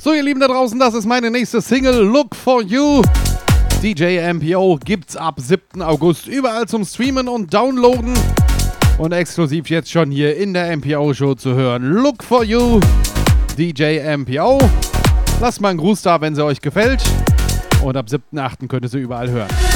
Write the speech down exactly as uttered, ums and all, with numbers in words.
So, ihr Lieben da draußen, das ist meine nächste Single, Look for You. D J M P O gibt's ab siebten August überall zum Streamen und Downloaden. Und exklusiv jetzt schon hier in der M P O-Show zu hören. Look for You, D J M P O. Lasst mal einen Gruß da, wenn sie euch gefällt. Und ab siebten achten könnt ihr sie überall hören.